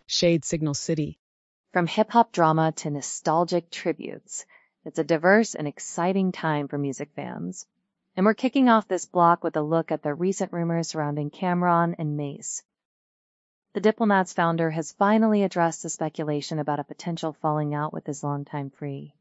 Shade Signal City. From hip-hop drama to nostalgic tributes, it's a diverse and exciting time for music fans. And we're kicking off this block with a look at the recent rumors surrounding Cameron and Mace. The Diplomat's founder has finally addressed the speculation about a potential falling out with his longtime free.